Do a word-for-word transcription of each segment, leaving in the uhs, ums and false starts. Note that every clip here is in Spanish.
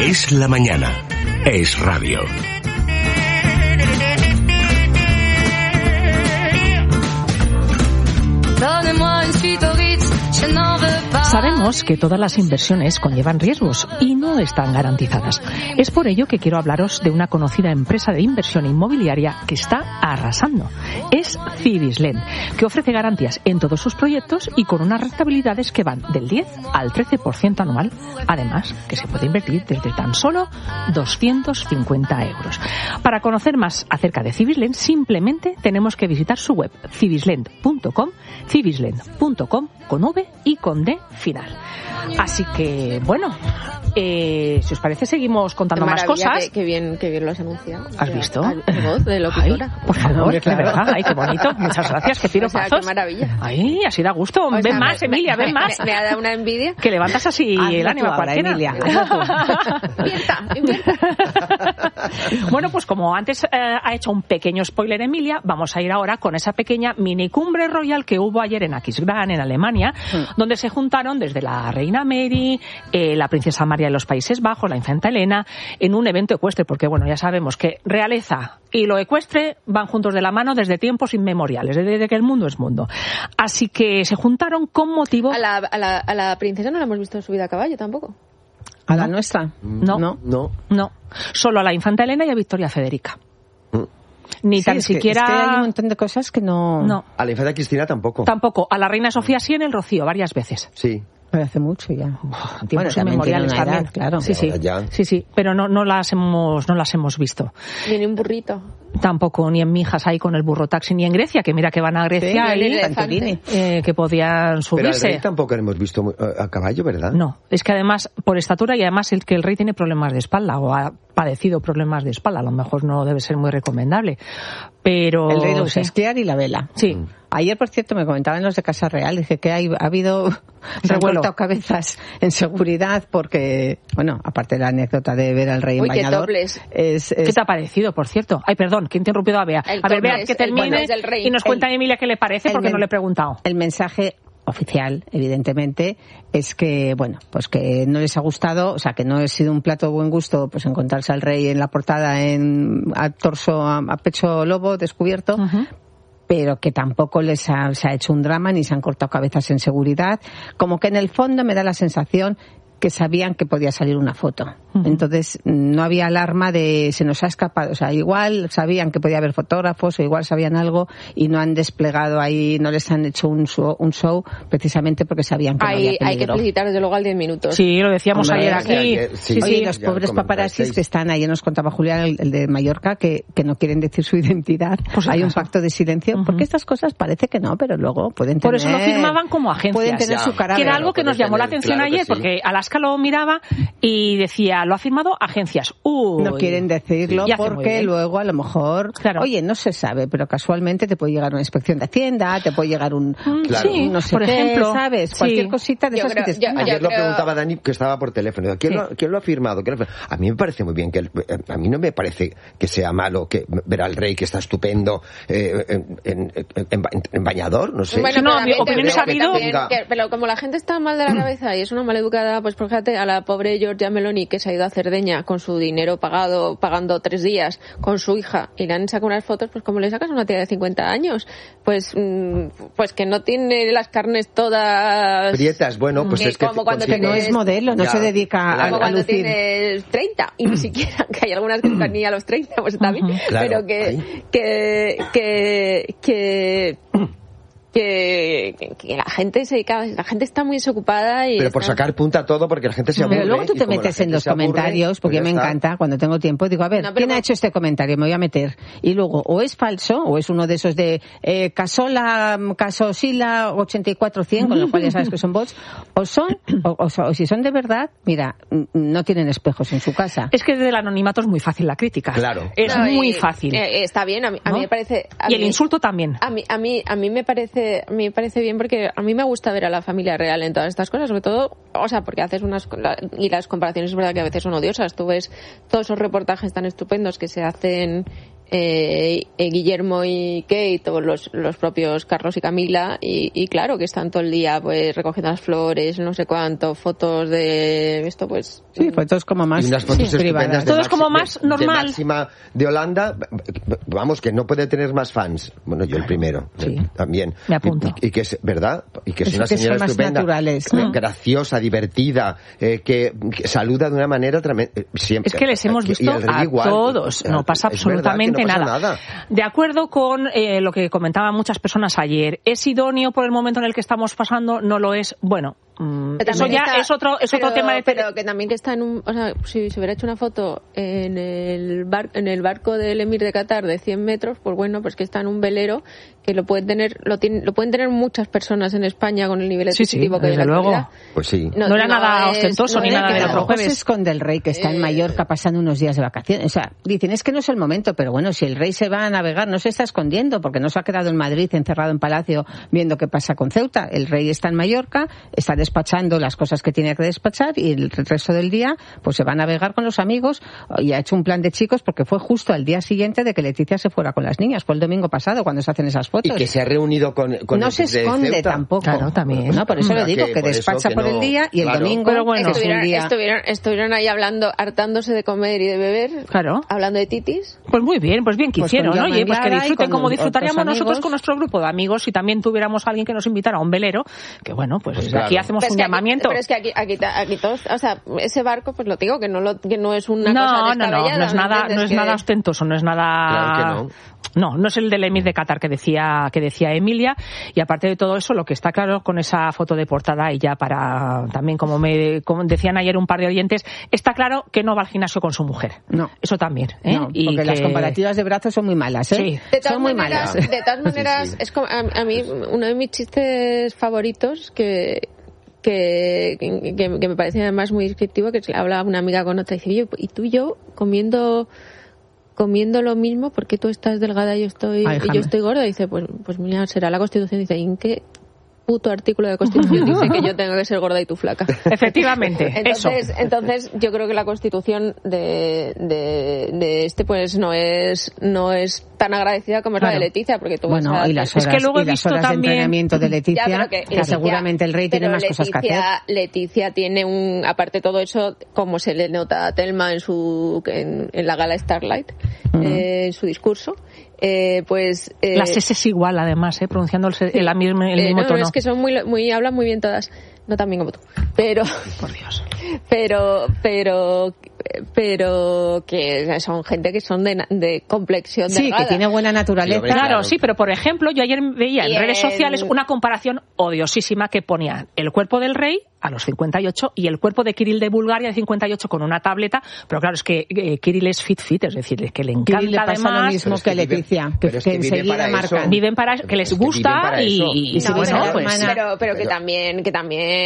Es la mañana. Es radio. Sabemos que todas las inversiones conllevan riesgos y no están garantizadas. Es por ello que quiero hablaros de una conocida empresa de inversión inmobiliaria que está arrasando. Es Cibisland, que ofrece garantías en todos sus proyectos y con unas rentabilidades que van del diez al trece por ciento anual. Además, que se puede invertir desde tan solo doscientos cincuenta euros. Para conocer más acerca de Cibisland, simplemente tenemos que visitar su web, cibisland punto com, cibisland punto com con V y con D final. Así que, bueno, eh, si os parece, seguimos contando más cosas. Qué, qué bien, qué bien lo has anunciado. ¿Has visto? Qué voz de locutora. Ay, por favor, de verdad. Ay, qué bonito. Muchas gracias, qué tiro o sea, pasos. Qué maravilla. Ay, así da gusto. O ven sea, más, me, Emilia, me, ven más. Me, me ha dado una envidia. Que levantas así Hazme el ánimo a cualquiera. Emilia. Invierta, invierta. Bueno, pues como antes eh, ha hecho un pequeño spoiler Emilia, vamos a ir ahora con esa pequeña mini cumbre royal que hubo ayer en Aquisgrán, en Alemania, mm. donde se juntaron desde la reina Mary, eh, la princesa María de los Países Bajos, la infanta Elena, en un evento ecuestre, porque bueno, ya sabemos que realeza y lo ecuestre van juntos de la mano desde tiempos inmemoriales, desde que el mundo es mundo. Así que se juntaron con motivo... A la, a la, a la princesa no la hemos visto subida a caballo tampoco. ¿A la nuestra? No. No. No. No. Solo a la infanta Elena y a Victoria Federica. Mm. Ni sí, tan es siquiera... Que, es que hay un montón de cosas que no... no... A la infanta Cristina tampoco. Tampoco. A la reina Sofía sí en el Rocío, varias veces. Sí. Pero hace mucho ya. Uf, tiempos bueno, inmemoriales también. Edad, claro. Sí, sí. sí, sí. Pero no, no las hemos, no las hemos visto. Ni en un burrito. Tampoco, ni en Mijas ahí con el burro taxi, ni en Grecia, que mira que van a Grecia sí, y Santorini, eh, que podían subirse. Pero al rey tampoco lo hemos visto a caballo, ¿verdad? No, es que además, por estatura y además el que el rey tiene problemas de espalda o ha padecido problemas de espalda, a lo mejor no debe ser muy recomendable. Pero... El rey lo usa esquiar y la vela. Sí. Ayer, por cierto, me comentaban los de Casa Real, dice que hay, ha habido, se han cortado cabezas en seguridad porque, bueno, aparte de la anécdota de ver al rey Uy, en bañador. Es, es... ¿Qué te ha parecido, por cierto? Ay, perdón, que he interrumpido a Bea. El a ver, Bea, topless, que termine y nos cuenta Emilia qué le parece porque no le he preguntado. El mensaje oficial, evidentemente, es que, bueno, pues que no les ha gustado, o sea, que no ha sido un plato de buen gusto, pues encontrarse al rey en la portada en a torso, a, a pecho lobo descubierto, uh-huh. pero que tampoco les ha, se ha hecho un drama ni se han cortado cabezas en seguridad, como que en el fondo me da la sensación que sabían que podía salir una foto. Uh-huh. Entonces, no había alarma de se nos ha escapado. O sea, igual sabían que podía haber fotógrafos o igual sabían algo y no han desplegado ahí, no les han hecho un show, un show precisamente porque sabían que hay, no había peligro. Hay que felicitar desde luego al diez minutos. Sí, lo decíamos Hombre, ayer aquí. Ayer, sí, sí, Oye, sí. los pobres paparazzis que están ahí, nos contaba Julián, el, el de Mallorca, que, que no quieren decir su identidad. Pues hay un pacto de silencio, uh-huh. porque estas cosas parece que no, pero luego pueden tener... Por eso lo firmaban como agencias. Pueden tener ya, su cara. Que era algo que nos llamó tener, la atención claro ayer, sí. porque Alaska lo miraba y decía, lo ha firmado agencias. Uy. No quieren decirlo sí. porque luego a lo mejor, claro. oye, no se sabe, pero casualmente te puede llegar una inspección de Hacienda, te puede llegar un, claro. sí, no sé por qué, ejemplo, ¿sabes? sí. Cualquier cosita de yo esas creo, que te yo, están. Ayer yo lo creo... preguntaba Dani, que estaba por teléfono. ¿Quién, sí. lo, ¿quién lo ha firmado? ¿Quién lo ha firmado? A mí me parece muy bien que el, a mí no me parece que sea malo que ver al rey que está estupendo eh, en, en, en, en bañador, no sé. Bueno, no, pero mi opinión es habido. Pero como la gente está mal de la cabeza y es una maleducada, pues fíjate a la pobre Giorgia Meloni que se ha ido a Cerdeña con su dinero pagado, pagando tres días con su hija y le han sacado unas fotos, pues como le sacas a una tía de cincuenta años, pues pues que no tiene las carnes todas prietas, bueno, pues eh, es que como cuando que no es modelo, no ya, se dedica claro. a, como a cuando lucir. tienes treinta y ni siquiera, que hay algunas que están ni a los treinta, pues está bien, claro. pero que, que que que Que, que, que la gente se dedica, la gente está muy desocupada y pero por está... sacar punta a todo porque la gente se aburre. Pero luego tú te y como metes la en gente los se aburre, comentarios, porque pues me ya está. encanta, cuando tengo tiempo, digo, a ver, No, pero ¿quién no... ha hecho este comentario? Me voy a meter. Y luego, o es falso, o es uno de esos de eh, Casola, Casosila ochenta y cuatro cien, con lo cual ya sabes que son bots, o son, o, o, o si son de verdad, mira, no tienen espejos en su casa. Es que desde el anonimato es muy fácil la crítica. Claro. Es No, muy y, fácil. Eh, está bien, a mí, a ¿no? mí me parece... A y el mí, insulto también. A mí, a mí, a mí me parece, a mí me parece bien porque a mí me gusta ver a la familia real en todas estas cosas, sobre todo, o sea, porque haces unas la, y las comparaciones es verdad que a veces son odiosas. Tú ves todos esos reportajes tan estupendos que se hacen eh, eh, Guillermo y Kate, o los, los propios Carlos y Camila, y, y claro que están todo el día pues recogiendo las flores, no sé cuánto, fotos de esto, pues... Sí, fotos como más y unas fotos sí, estupendas de todo es como Maxi- más de- normal. de Máxima de Holanda, vamos, que no puede tener más fans. Bueno, yo el primero, Sí. también. Me apunto. Y, y que es, ¿verdad? Y que es Es una que son señora más estupenda, naturales, eh, ¿no? graciosa, divertida, eh, que, que saluda de una manera tremenda. Siempre. Es que les hemos Y visto el rey a igual. todos, no pasa Es verdad que absolutamente no pasa nada. nada. De acuerdo con eh, lo que comentaban muchas personas ayer, ¿es idóneo por el momento en el que estamos pasando? No lo es. Bueno, mm, Pero eso también ya está- es otro es otro pero- tema de... pero que también que está en un, o sea, si se hubiera hecho una foto en el bar, en el barco del Emir de Qatar de cien metros, pues bueno, pues que está en un velero que lo pueden tener lo tienen, lo pueden tener muchas personas en España con el nivel Sí, sí, adquisitivo que hay en la desde luego. actualidad. Pues sí. No era nada ostentoso ni es nada que del otro tampoco jueves. se esconde el rey que está en Eh, Mallorca pasando unos días de vacaciones. O sea, dicen, es que no es el momento, pero bueno, si el rey se va a navegar, no se está escondiendo, porque no se ha quedado en Madrid encerrado en Palacio viendo qué pasa con Ceuta. El rey está en Mallorca, está despachando las cosas que tiene que despachar y el resto del día pues se va a navegar con los amigos y ha hecho un plan de chicos porque fue justo al día siguiente de que Leticia se fuera con las niñas. Fue el domingo pasado cuando se hacen esas Y fotos. que se ha reunido con, con no el se de esconde Ceuta. tampoco. Claro, también. No, por eso Mm. le digo Que que por eso despacha que por no- el día y el claro. domingo Pero bueno, es un estuvieron, día... estuvieron, estuvieron ahí hablando, hartándose de comer y de beber, Claro. hablando de titis. Pues muy bien, pues bien que Pues hicieron, con ¿no? Jaume Oye, pues que Anglada y disfruten con como otros disfrutaríamos nosotros amigos. con nuestro grupo de amigos si también tuviéramos a alguien que nos invitara a un velero, que bueno, pues, Pues desde aquí claro. hacemos Pero es un que aquí- llamamiento. pero es que aquí, aquí, aquí todos, o sea, ese barco, pues lo digo, que no lo, que no es una no, cosa no, no, descabellada. no es ¿me nada, entiendes? no es Que- nada ostentoso, no es nada. Claro que no. No, no es el del Emir de Qatar que decía que decía Emilia, y aparte de todo eso, lo que está claro con esa foto de portada, y ya para también, como me como decían ayer un par de oyentes, está claro que no va al gimnasio con su mujer. No. Eso también, ¿eh? No, Y porque que- las comparativas de brazos son muy malas, ¿eh? Sí. De todas Son muy maneras, malas. de todas maneras, Sí, sí. es como, a, a mí uno de mis chistes favoritos que que, que, que me parece además muy descriptivo, que habla una amiga con otra y dice, oye, y tú y yo comiendo comiendo lo mismo, porque tú estás delgada y yo estoy Ay, y Jaime. yo estoy gorda. Y dice, pues pues mira, será la Constitución. Dice, ¿y en qué puto artículo de Constitución dice que yo tengo que ser gorda y tú flaca? Efectivamente, Entonces, eso. entonces yo creo que la Constitución de, de, de este pues no es no es tan agradecida como es la Claro. de Leticia, porque tú Bueno, vas a- y las Es horas, que luego he y las visto horas también- de entrenamiento de Leticia, Ya, pero que, Leticia- seguramente el rey tiene pero más cosas que hacer. Leticia- Leticia tiene un, aparte de todo eso, como se le nota a Telma en su en, en la gala Starlight, Ujú. eh, en su discurso, eh, pues eh, Las S es igual, además, ¿eh? Pronunciando el, se- el, mismo- el eh, mismo no, tono. es que son muy muy hablan muy bien todas, no tan bien como tú, pero Por Dios. pero pero pero que son gente que son de, de complexión Sí, delgada. que tiene buena naturaleza. Sí, hombre, Claro, Claro. sí, pero por ejemplo, yo ayer veía en Y redes en- sociales una comparación odiosísima que ponía el cuerpo del rey a los cincuenta y ocho y el cuerpo de Kirill de Bulgaria de cincuenta y ocho con una tableta, pero claro, es que eh, Kirill es fit fit, es decir, que le encanta Kirill le pasa además, lo mismo Pero es que que vive- Leticia, que, pero es que que vive enseguida para eso. marcan. viven para que les Es que viven gusta para y, eso. y No, sí, No, bueno, pero, pues hermana- pero, pero que pero- también que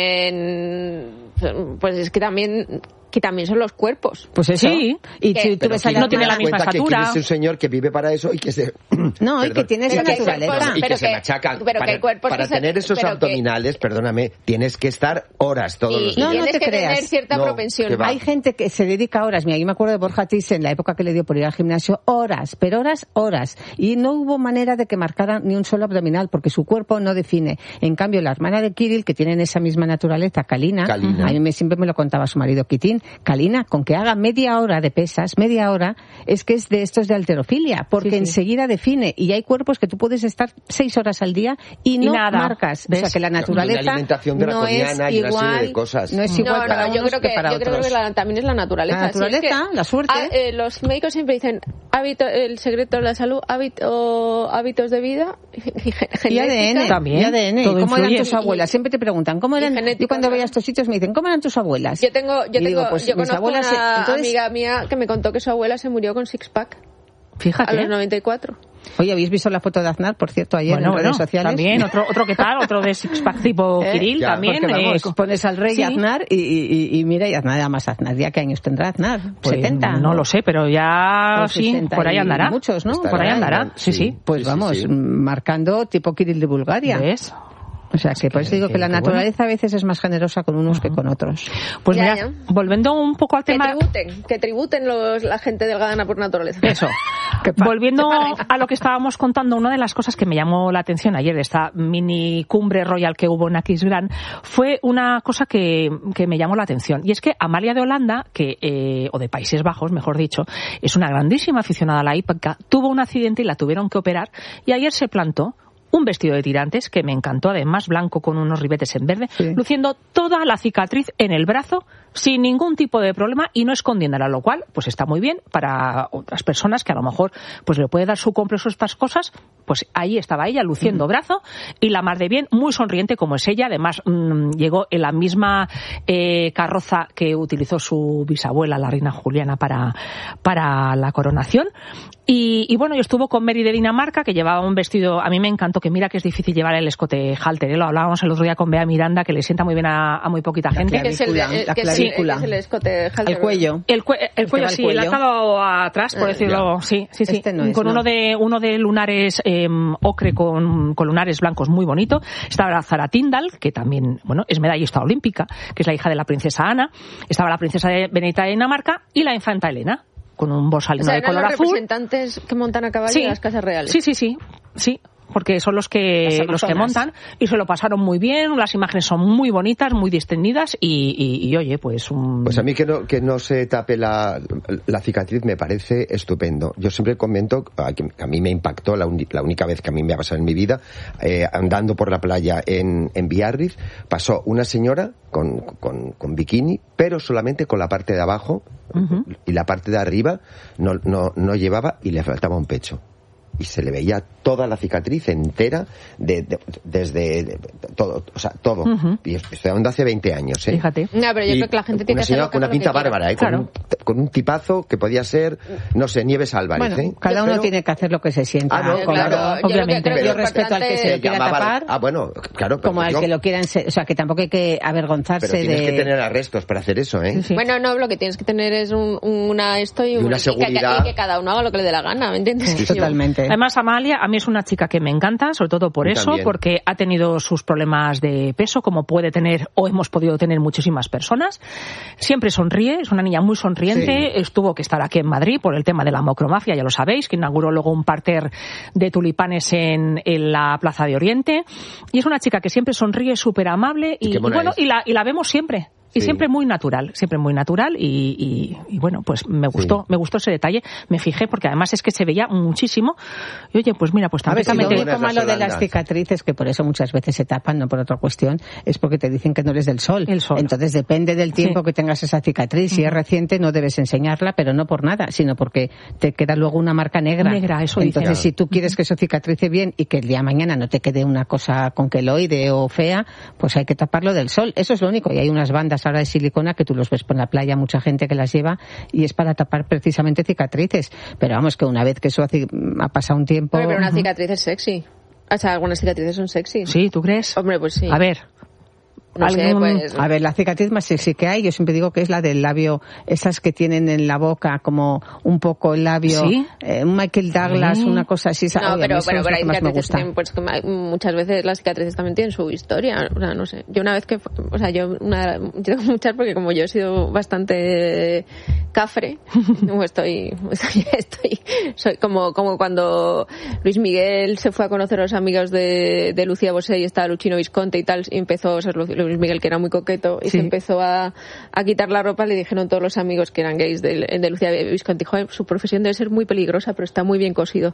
también pues es que también que también son los cuerpos. Pues eso. Sí. Y Que- si tú Pero ves a que la no tiene la hermana- misma cuenta que estatura. es un señor que vive para eso y que se No, y que Perdón. tiene esa Pero que hay naturaleza. cuerpos- y pero que se que- machacan. pero que para hay cuerpos para que se- tener esos pero que- abdominales, perdóname, tienes que estar horas todos Y, los y No, no días. tienes te que creas. tener cierta No, propensión. que va. Hay gente que se dedica horas. Mira, yo me acuerdo de Borja Thyssen, la época que le dio por ir al gimnasio, horas, pero horas, horas. Y no hubo manera de que marcara ni un solo abdominal, porque su cuerpo no define. En cambio, la hermana de Kirill, que tienen esa misma naturaleza, Kalina, Kalina. a mí me, siempre me lo contaba su marido Kitín, Kalina, con que haga media hora de pesas, media hora, es que es de estos de halterofilia, porque Sí, sí. enseguida define. Y hay cuerpos que tú puedes estar seis horas al día y no nada. marcas. O ¿Ves? sea, que la naturaleza Una alimentación no es draconiana y una serie igual, de cosas. no es No, igual para no, yo unos creo que, para yo creo otros. que la- también es la naturaleza. La Si es naturaleza, que, la suerte. ah, eh, los médicos siempre dicen hábito, el secreto de la salud, hábito, hábitos de vida y, ge- Y A D N, genética. También, y A D N. todo ¿Cómo eran influye. tus abuelas? Siempre te preguntan, ¿cómo Y eran? genética, Yo cuando voy claro. a estos sitios me dicen, ¿cómo eran tus abuelas? Yo tengo, yo Y tengo, digo, pues, yo mis conozco abuelas, una entonces- amiga mía que me contó que su abuela se murió con six pack a fíjate. los noventa y cuatro. Oye, ¿habéis visto la foto de Aznar, por cierto, ayer Bueno, en bueno, redes sociales? también, otro, otro que tal, otro de Sixpack tipo ¿Eh? Kirill, Ya, también. Porque vamos, eh, pones al rey sí. Aznar y, y, y, y mira, y Aznar, además Aznar, ¿ya qué años tendrá Aznar? Pues, ¿setenta? No lo sé, pero ya Pues sí, sesenta por ahí y andará. muchos, ¿no? Estará, Por ahí andará, ¿no? sí, sí. Pues Sí, sí, vamos, sí. marcando tipo Kirill de Bulgaria. ¿Ves? O sea, que por eso digo que, que la naturaleza bueno. a veces es más generosa con unos uh-huh. que con otros. Pues ya, mira, ya. volviendo un poco al tema... Que tributen, que tributen los, la gente delgada por naturaleza. Eso. Volviendo a lo que estábamos contando, una de las cosas que me llamó la atención ayer de esta mini cumbre royal que hubo en Aquisgrán fue una cosa que, que me llamó la atención. Y es que Amalia de Holanda, que eh, o de Países Bajos, mejor dicho, es una grandísima aficionada a la hípica, tuvo un accidente y la tuvieron que operar, y ayer se plantó un vestido de tirantes que me encantó, además blanco con unos ribetes en verde, sí. luciendo toda la cicatriz en el brazo sin ningún tipo de problema y no escondiéndola, lo cual pues está muy bien para otras personas que a lo mejor pues le puede dar su complejo estas cosas. Pues ahí estaba ella luciendo mm. brazo y la mar de bien, muy sonriente como es ella. Además mmm, llegó en la misma eh, carroza que utilizó su bisabuela, la reina Juliana, para, para la coronación. Y, y bueno, yo estuvo con Mary de Dinamarca, que llevaba un vestido, a mí me encantó, que mira que es difícil llevar el escote halter, ¿eh? Lo hablábamos el otro día con Bea Miranda, que le sienta muy bien a, a muy poquita gente. La clavícula, que es el, la clavícula. Es el escote halter. El cuello. El, cue, el, el cuello, sí, cuello. el atado atrás, por decirlo, ya. sí, sí, sí. Este no es, con no. uno de uno de lunares eh, ocre con, con lunares blancos muy bonito. Estaba Zara Tindall, que también, bueno, es medallista olímpica, que es la hija de la princesa Ana. Estaba la princesa de Benedicta de Dinamarca y la infanta Elena, con un borsalino o sea, de color los azul. Representantes que montan a caballo sí. en las casas reales. Sí, sí, sí, sí. Porque son los que los que montan y se lo pasaron muy bien, las imágenes son muy bonitas, muy distendidas y, y, y oye, pues un... Pues a mí que no que no se tape la, la cicatriz me parece estupendo. Yo siempre comento, a, que a mí me impactó la, un, la única vez que a mí me ha pasado en mi vida, eh, andando por la playa en, en Biarritz, pasó una señora con, con, con bikini, pero solamente con la parte de abajo uh-huh. y la parte de arriba no, no, no llevaba y le faltaba un pecho. Y se le veía toda la cicatriz entera, de, de, desde de, todo, o sea, todo. Uh-huh. Y estoy hablando hace veinte años, ¿eh? Fíjate. No, pero yo y creo que la gente tiene que hacer una señora con una pinta bárbara, ¿eh? Claro. Con, un, con un tipazo que podía ser, no sé, Nieves Álvarez, bueno, ¿eh? cada uno pero... tiene que hacer lo que se sienta. Ah, no, claro, claro, obviamente. Yo, yo respeto al que se lo quiera tapar. Ah, bueno, claro. Pero como al yo... que lo quieran ser, o sea, que tampoco hay que avergonzarse pero tienes de... que tener arrestos para hacer eso, ¿eh? Sí, sí. Bueno, no, lo que tienes que tener es un, una esto y, y una y seguridad. que, y que cada uno haga lo que le dé la gana, ¿me entiendes? Sí, totalmente. Además, Amalia, a mí es una chica que me encanta, sobre todo por eso, también. Porque ha tenido sus problemas de peso, como puede tener o hemos podido tener muchísimas personas. Siempre sonríe, es una niña muy sonriente. Sí. Estuvo que estar aquí en Madrid por el tema de la mocromafia, ya lo sabéis, que inauguró luego un parterre de tulipanes en, en la Plaza de Oriente. Y es una chica que siempre sonríe, súper amable y, y, bueno, y la, y la vemos siempre. Y sí. siempre muy natural, siempre muy natural y, y, y bueno, pues me gustó, sí. me gustó ese detalle, me fijé porque además es que se veía muchísimo y oye, pues mira, pues también... A ver, si lo único malo de las cicatrices, que por eso muchas veces se tapan, no por otra cuestión, es porque te dicen que no eres del sol. El sol. Entonces depende del tiempo sí. que tengas esa cicatriz, si uh-huh. es reciente no debes enseñarla, pero no por nada, sino porque te queda luego una marca negra. Negra, eso Entonces dicen. si tú quieres que eso cicatrice bien y que el día de mañana no te quede una cosa con queloide o fea, pues hay que taparlo del sol. Eso es lo único. Y hay unas bandas ahora de silicona que tú los ves por la playa, mucha gente que las lleva y es para tapar precisamente cicatrices. Pero vamos, que una vez que eso ha pasado un tiempo... Pero, pero una cicatriz es sexy. O sea, algunas cicatrices son sexy. Sí, ¿tú crees? Hombre, pues sí. A ver... No sé, pues... A ver, la cicatriz más sexy que hay, yo siempre digo que es la del labio, esas que tienen en la boca como un poco el labio, ¿sí? eh, un Michael Douglas, sí. una cosa así. No, oye, pero, pero, pero hay cicatrices también, pues que muchas veces las cicatrices también tienen su historia, o sea, no sé. Yo una vez que, o sea, yo, una, yo tengo muchas porque como yo he sido bastante cafre, como estoy, estoy, estoy, soy como, como cuando Luis Miguel se fue a conocer a los amigos de, de Lucía Bosé y estaba Luchino Visconti y tal, y empezó a ser Luis Miguel, que era muy coqueto, y sí. se empezó a, a quitar la ropa. Le dijeron todos los amigos que eran gays de, de Lucía Visconti, joder, su profesión debe ser muy peligrosa, pero está muy bien cosido.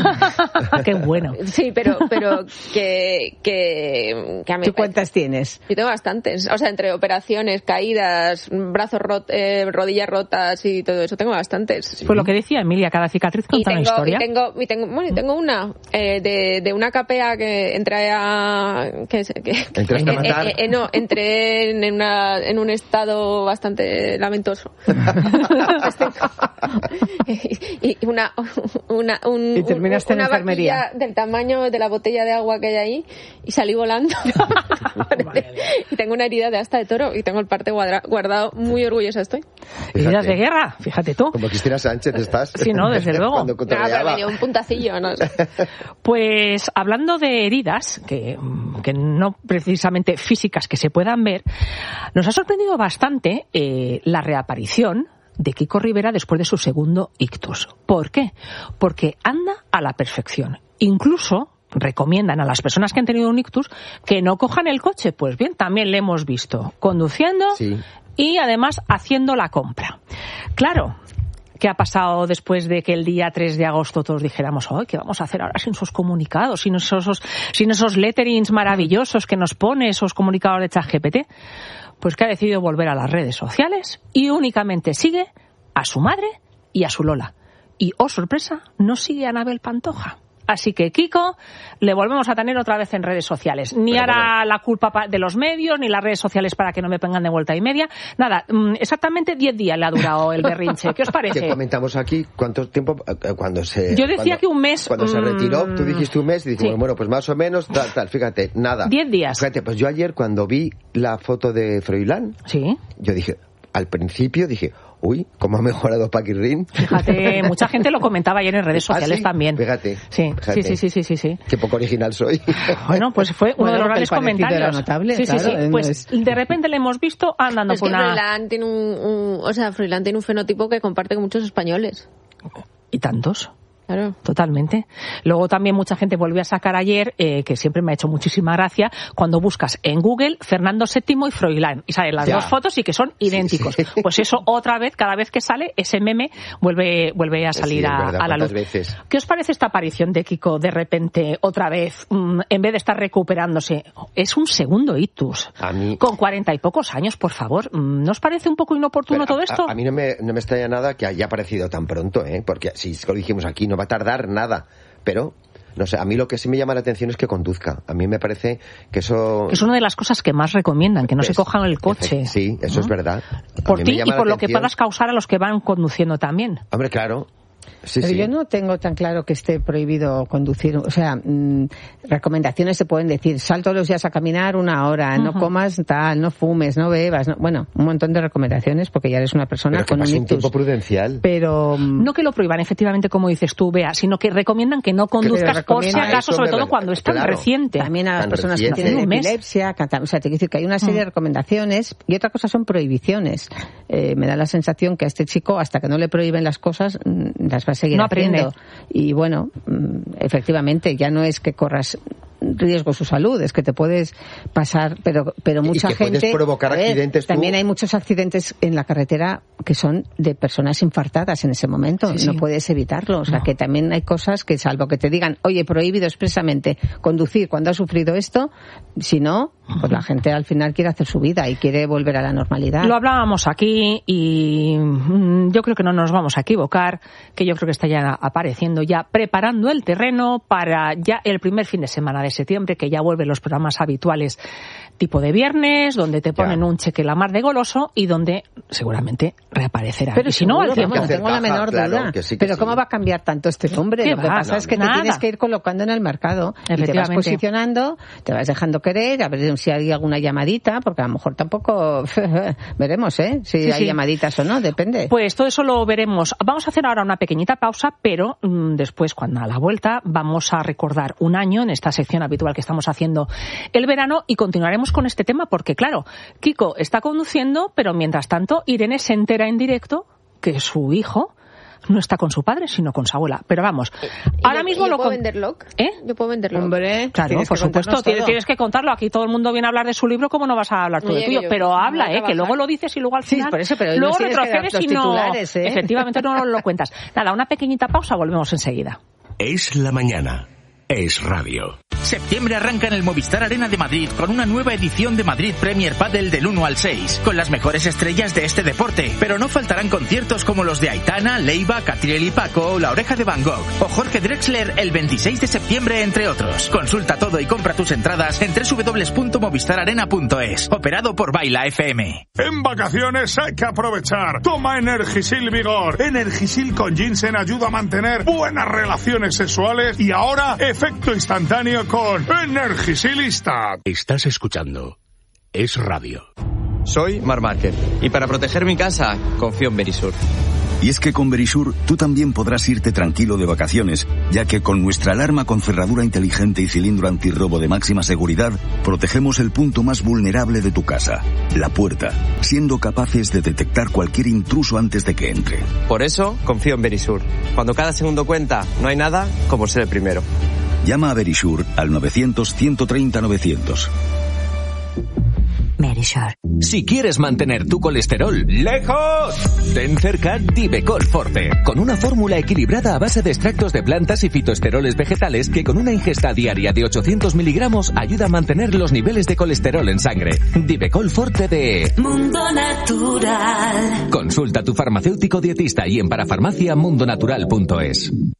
Qué bueno. Sí, pero, pero que, que, que a mí ¿Tú cuántas tienes? Yo tengo bastantes. O sea, entre operaciones, caídas, brazos rot, eh, rodillas rotas y todo eso, tengo bastantes. Pues lo que decía Emilia, cada cicatriz cuenta una historia. Y tengo, y tengo, bueno, y tengo una eh, de, de una capea que entré a... Que, que, ¿Entraste a matar? Eh, eh, no, entré en, una, en un estado bastante lamentoso. y, y una, una, un, y terminaste una en enfermería del tamaño de la botella de agua que hay ahí y salí volando. Y tengo una herida de asta de toro y tengo el parte guardado, muy orgullosa estoy. Heridas de guerra, fíjate tú. Como Cristina Sánchez estás. Sí, no, desde luego. Cuando Claro, me un puntacillo, ¿no? Pues hablando de heridas, que, que no precisamente físicas que se puedan ver, nos ha sorprendido bastante eh, la reaparición de Kiko Rivera después de su segundo ictus. ¿Por qué? Porque anda a la perfección. Incluso recomiendan a las personas que han tenido un ictus que no cojan el coche. Pues bien, también le hemos visto conduciendo sí. y además haciendo la compra. Claro, ¿qué ha pasado después de que el día tres de agosto todos dijéramos, ¡ay, qué vamos a hacer ahora sin sus comunicados, sin esos, sin esos letterings maravillosos que nos pone, esos comunicados de ChatGPT? Pues que ha decidido volver a las redes sociales y únicamente sigue a su madre y a su Lola. Y, oh sorpresa, no sigue a Anabel Pantoja. Así que Kiko le volvemos a tener otra vez en redes sociales. Ni bueno, hará bueno. la culpa de los medios, ni las redes sociales para que no me pongan de vuelta y media. Nada, exactamente diez días le ha durado el berrinche. ¿Qué os parece? Que comentamos aquí cuánto tiempo, cuando se... Yo decía cuando, que un mes... Cuando mmm... se retiró, tú dijiste un mes y dijimos, sí. bueno, pues más o menos, tal, tal, fíjate, nada. Diez días. Fíjate, pues yo ayer cuando vi la foto de Froilán, sí. yo dije, al principio dije... Uy, cómo ha mejorado Paquirrín. Fíjate, mucha gente lo comentaba ayer en redes sociales ¿Ah, sí? también. Fíjate, sí, fíjate. Sí, sí, sí, sí, sí. Qué poco original soy. Bueno, pues fue uno bueno, de los grandes comentarios. Notable, sí, claro, sí, sí. Pues es... de repente le hemos visto andando es por que una... Froilán tiene un, un, o sea, Froilán tiene un fenotipo que comparte con muchos españoles. ¿Y tantos? Claro. Totalmente. Luego también mucha gente volvió a sacar ayer, eh, que siempre me ha hecho muchísima gracia, cuando buscas en Google Fernando séptimo y Froilán, y salen las ya. dos fotos y que son idénticos. Sí, sí. Pues eso otra vez, cada vez que sale, ese meme vuelve vuelve a salir sí, a, verdad, a la luz. Veces. ¿Qué os parece esta aparición de Kiko de repente, otra vez, mmm, en vez de estar recuperándose? Es un segundo ictus. A mí... Con cuarenta y pocos años, por favor. ¿No os parece un poco inoportuno Pero todo esto? A, a mí no me, no me extraña nada que haya aparecido tan pronto, ¿eh? Porque si lo dijimos aquí, no va a tardar nada. Pero, no sé, a mí lo que sí me llama la atención es que conduzca. A mí me parece que eso... Es una de las cosas que más recomiendan, que no es, se cojan el coche. Sí, eso ¿no? es verdad. Por ti y por lo que puedas causar a los que van conduciendo también. Hombre, claro. Sí, Pero sí. yo no tengo tan claro que esté prohibido conducir. O sea, mmm, recomendaciones se pueden decir, sal todos los días a caminar una hora, uh-huh. no comas tal, no fumes, no bebas. No, bueno, un montón de recomendaciones porque ya eres una persona Pero con un ictus. un tiempo prudencial. Pero... No que lo prohíban, efectivamente, como dices tú, Bea, sino que recomiendan que no conduzcas por si acaso, sobre todo cuando es tan claro. reciente. También a las tan personas reciente. que tienen epilepsia, que, o sea, te quiero decir que hay una serie uh-huh. de recomendaciones y otra cosa son prohibiciones. Eh, me da la sensación que a este chico, hasta que no le prohíben las cosas, las va a seguir no haciendo. Aprende. Y bueno, efectivamente, ya no es que corras riesgo su salud, es que te puedes pasar, pero pero mucha y que gente puedes provocar ver, accidentes también tú. Hay muchos accidentes en la carretera que son de personas infartadas en ese momento, sí, no sí. puedes evitarlo, o sea no. que también hay cosas que salvo que te digan, oye, prohibido expresamente conducir cuando has sufrido esto, si no, pues la gente al final quiere hacer su vida y quiere volver a la normalidad. Lo hablábamos aquí y yo creo que no nos vamos a equivocar, que yo creo que está ya apareciendo, ya preparando el terreno para ya el primer fin de semana de septiembre, que ya vuelven los programas habituales tipo de viernes, donde te ponen ya. un cheque la mar de goloso y donde seguramente reaparecerá. Pero y si no, al tiempo. No tengo la menor duda. Claro, que sí, que pero sí. ¿cómo va a cambiar tanto este hombre? Lo que va? pasa no, es que nada. te tienes que ir colocando en el mercado y te vas posicionando, te vas dejando querer, a ver si hay alguna llamadita, porque a lo mejor tampoco veremos, ¿eh? Si sí, hay sí. llamaditas o no, depende. Pues todo eso lo veremos. Vamos a hacer ahora una pequeñita pausa, pero mmm, después, cuando a la vuelta, vamos a recordar un año en esta sección habitual que estamos haciendo el verano y continuaremos con este tema porque, claro, Kiko está conduciendo, pero mientras tanto Irene se entera en directo que su hijo no está con su padre, sino con su abuela. Pero vamos, ahora yo, mismo yo lo... puedo con... venderlo? ¿Eh? Yo puedo venderlo. Hombre, claro, por supuesto, tienes, tienes que contarlo. Aquí todo el mundo viene a hablar de su libro, ¿cómo no vas a hablar tú de tuyo? Pero habla, ¿eh? Que luego lo dices y luego al final... Sí, por eso, pero luego no retrocedes y no... ¿eh? Efectivamente no lo cuentas. Nada, una pequeñita pausa, volvemos enseguida. Es la mañana. Es radio. Septiembre arranca en el Movistar Arena de Madrid con una nueva edición de Madrid Premier Padel del uno al seis, con las mejores estrellas de este deporte. Pero no faltarán conciertos como los de Aitana, Leiva, Catriel y Paco, La Oreja de Van Gogh o Jorge Drexler el veintiséis de septiembre, entre otros. Consulta todo y compra tus entradas en doble u doble u doble u punto movistar arena punto es. Operado por Baila F M. En vacaciones hay que aprovechar. Toma Energisil Vigor. Energisil con ginseng ayuda a mantener buenas relaciones sexuales y ahora efecto instantáneo con Energisilista. Estás escuchando Es Radio. soy Mar Márquez y para proteger mi casa confío en Verisur. Y es que con Verisur tú también podrás irte tranquilo de vacaciones, ya que con nuestra alarma con cerradura inteligente y cilindro antirrobo de máxima seguridad, protegemos el punto más vulnerable de tu casa, la puerta, siendo capaces de detectar cualquier intruso antes de que entre. Por eso confío en Verisur. Cuando cada segundo cuenta, no hay nada como ser el primero. Llama a Verisur al novecientos, ciento treinta, novecientos. Verisur. Si quieres mantener tu colesterol lejos, ten cerca Divecol Forte, con una fórmula equilibrada a base de extractos de plantas y fitoesteroles vegetales que con una ingesta diaria de ochocientos miligramos ayuda a mantener los niveles de colesterol en sangre. Divecol Forte de Mundo Natural. Consulta a tu farmacéutico dietista y en parafarmacia mundonatural punto es.